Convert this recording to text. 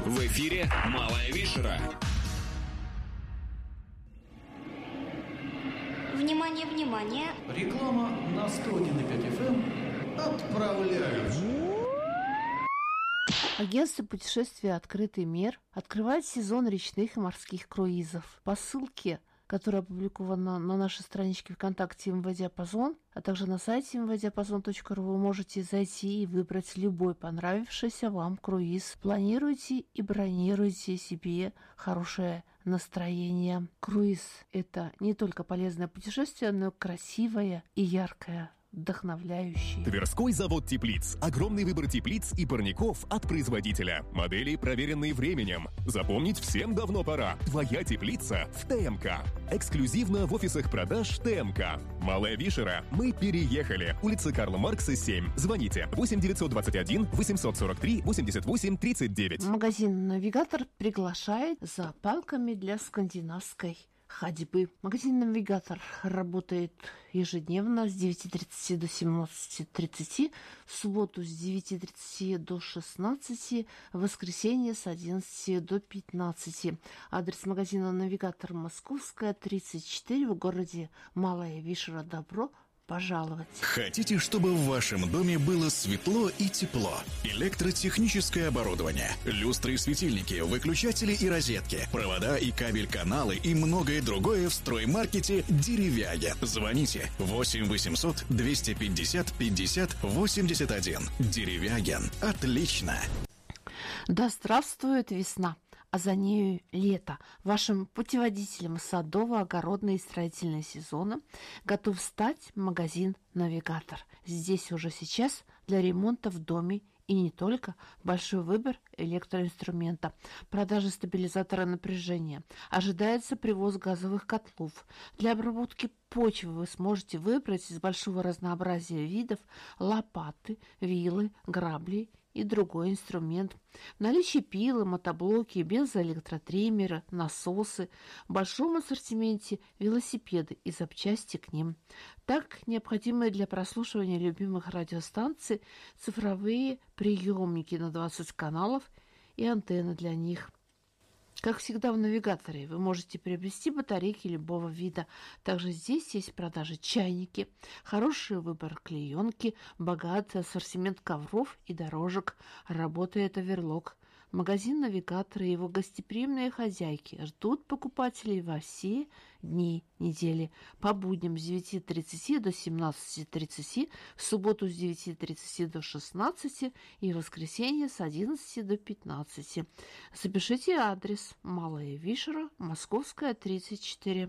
В эфире «Малая Вишера». Внимание, внимание! Реклама на 101,5 FM отправляют. Агентство путешествия «Открытый мир» открывает сезон речных и морских круизов. По ссылке, которая опубликована на нашей страничке ВКонтакте МВДиапазон, а также на сайте mvdiapazon.ru, вы можете зайти и выбрать любой понравившийся вам круиз. Планируйте и бронируйте себе хорошее настроение. Круиз – это не только полезное путешествие, но и красивое и яркое. Вдохновляющий. Тверской завод теплиц. Огромный выбор теплиц и парников от производителя. Модели, проверенные временем. Запомнить всем давно пора. Твоя теплица в ТМК. Эксклюзивно в офисах продаж ТМК. Малая Вишера. Мы переехали. Улица Карла Маркса, 7. Звоните 8 921 843 88 39. Магазин «Навигатор» приглашает за палками для скандинавской ходьбы. Магазин «Навигатор» работает ежедневно с 9:30 до 17:30, в субботу с 9:30 до 16, в воскресенье с 11 до 15. Адрес магазина «Навигатор» Московская, 34, в городе Малая Вишера. Добро пожаловать. Хотите, чтобы в вашем доме было светло и тепло? Электротехническое оборудование, люстры и светильники, выключатели и розетки, провода и кабель-каналы и многое другое в строймаркете «Деревяя». Звоните 8 800 250 50 81. «Деревяген». Отлично! Да здравствует весна, а за нею лето. Вашим путеводителем садово-огородной и строительной сезона готов стать магазин «Навигатор». Здесь уже сейчас для ремонта в доме и не только большой выбор электроинструмента, продажа стабилизатора напряжения. Ожидается привоз газовых котлов. Для обработки почвы вы сможете выбрать из большого разнообразия видов лопаты, вилы, грабли и другой инструмент. В наличии пилы, мотоблоки, бензоэлектротриммеры, насосы, в большом ассортименте велосипеды и запчасти к ним. Так, необходимые для прослушивания любимых радиостанций цифровые приемники на 20 каналов и антенны для них. Как всегда в «Навигаторе» вы можете приобрести батарейки любого вида. Также здесь есть в продаже чайники, хороший выбор клеенки, богатый ассортимент ковров и дорожек. Работает оверлок. Магазин «Навигатор» и его гостеприимные хозяйки ждут покупателей во все дни недели. По будням с 9:30 до 17:30, в субботу с 9:30 до 16 и в воскресенье с 11 до 15. Запишите адрес: Малая Вишера, Московская, 34.